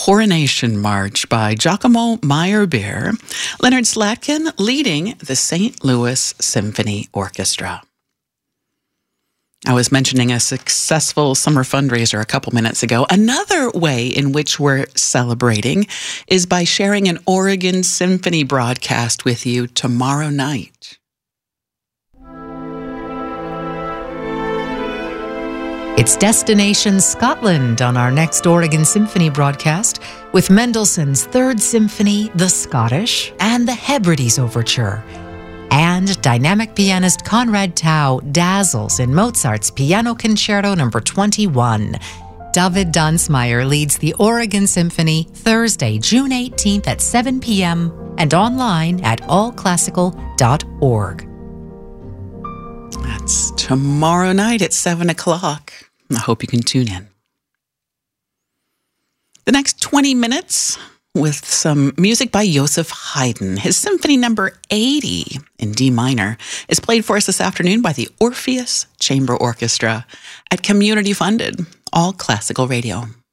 Coronation March by Giacomo Meyerbeer, Leonard Slatkin leading the St. Louis Symphony Orchestra. I was mentioning a successful summer fundraiser a couple minutes ago. Another way in which we're celebrating is by sharing an Oregon Symphony broadcast with you tomorrow night. It's Destination Scotland on our next Oregon Symphony broadcast with Mendelssohn's Third Symphony, The Scottish, and the Hebrides Overture. And dynamic pianist Conrad Tao dazzles in Mozart's Piano Concerto No. 21. David Dunsmeyer leads the Oregon Symphony Thursday, June 18th at 7 p.m. and online at allclassical.org. That's tomorrow night at 7 o'clock. I hope you can tune in. The next 20 minutes with some music by Joseph Haydn. His Symphony No. 80 in D minor is played for us this afternoon by the Orpheus Chamber Orchestra at community-funded All Classical Radio.